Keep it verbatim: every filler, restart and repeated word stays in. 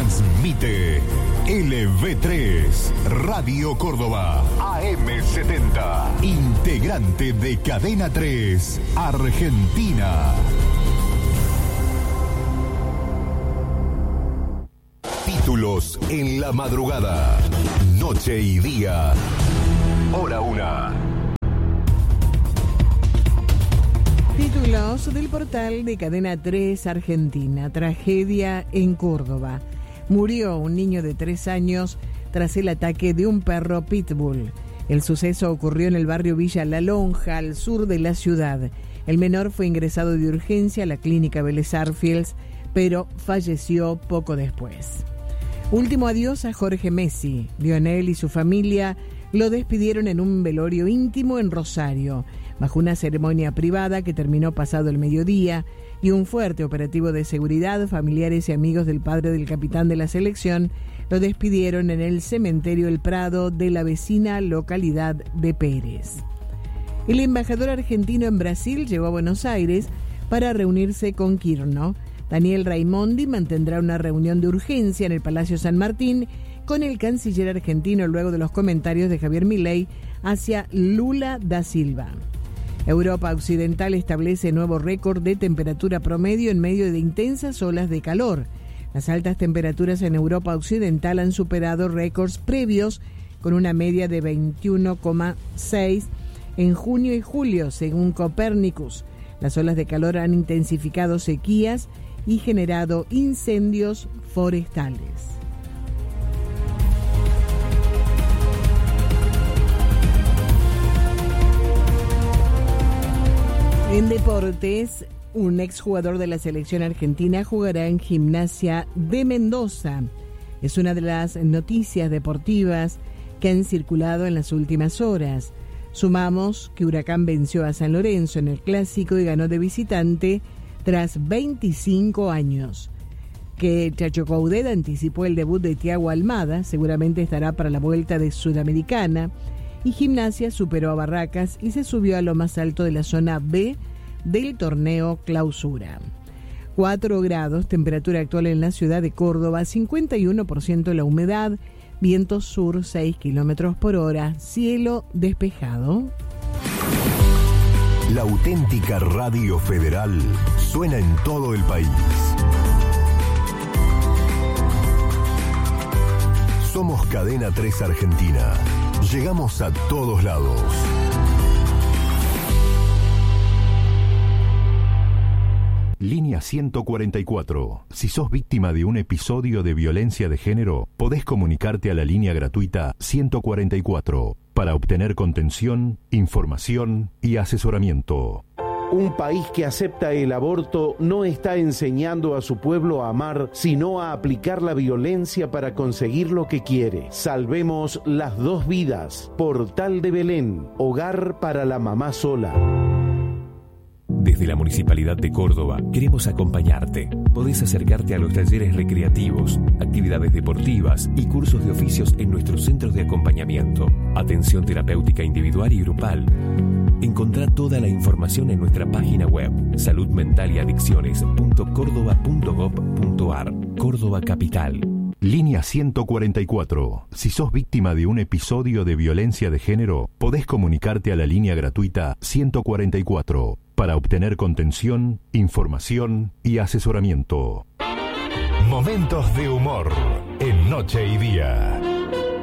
Transmite L V tres, Radio Córdoba, A M setenta, integrante de Cadena tres, Argentina. Títulos en la madrugada, noche y día, hora una. Títulos del portal de Cadena tres Argentina. Tragedia en Córdoba. Murió un niño de tres años tras el ataque de un perro pitbull. El suceso ocurrió en el barrio Villa La Lonja, al sur de la ciudad. El menor fue ingresado de urgencia a la clínica Vélez Arfiels, pero falleció poco después. Último adiós a Jorge Messi. Lionel y su familia lo despidieron en un velorio íntimo en Rosario, bajo una ceremonia privada que terminó pasado el mediodía y un fuerte operativo de seguridad. Familiares y amigos del padre del capitán de la selección lo despidieron en el cementerio El Prado de la vecina localidad de Pérez. El embajador argentino en Brasil llegó a Buenos Aires para reunirse con Kirchner. Daniel Raimondi mantendrá una reunión de urgencia en el Palacio San Martín con el canciller argentino luego de los comentarios de Javier Milei hacia Lula da Silva. Europa Occidental establece nuevo récord de temperatura promedio en medio de intensas olas de calor. Las altas temperaturas en Europa Occidental han superado récords previos con una media de veintiuno coma seis en junio y julio, según Copernicus. Las olas de calor han intensificado sequías y generado incendios forestales. En deportes, un exjugador de la selección argentina jugará en Gimnasia de Mendoza. Es una de las noticias deportivas que han circulado en las últimas horas. Sumamos que Huracán venció a San Lorenzo en el Clásico y ganó de visitante tras veinticinco años. Que Chacho Coudet anticipó el debut de Thiago Almada, seguramente estará para la vuelta de Sudamericana. Y Gimnasia superó a Barracas y se subió a lo más alto de la zona B del torneo Clausura. cuatro grados, temperatura actual en la ciudad de Córdoba, cincuenta y uno por ciento la humedad, viento sur seis kilómetros por hora, cielo despejado. La auténtica Radio Federal suena en todo el país. Somos Cadena tres Argentina. Llegamos a todos lados. Línea ciento cuarenta y cuatro. Si sos víctima de un episodio de violencia de género, podés comunicarte a la línea gratuita ciento cuarenta y cuatro para obtener contención, información y asesoramiento. Un país que acepta el aborto no está enseñando a su pueblo a amar, sino a aplicar la violencia para conseguir lo que quiere. Salvemos las dos vidas. Portal de Belén, hogar para la mamá sola. Desde la Municipalidad de Córdoba queremos acompañarte. Podés acercarte a los talleres recreativos, actividades deportivas y cursos de oficios en nuestros centros de acompañamiento. Atención terapéutica individual y grupal. Encontrá toda la información en nuestra página web salud mental y adicciones punto córdoba punto gob punto ar. Córdoba Capital. Línea ciento cuarenta y cuatro. Si sos víctima de un episodio de violencia de género, podés comunicarte a la línea gratuita ciento cuarenta y cuatro para obtener contención, información y asesoramiento. Momentos de humor en Noche y Día.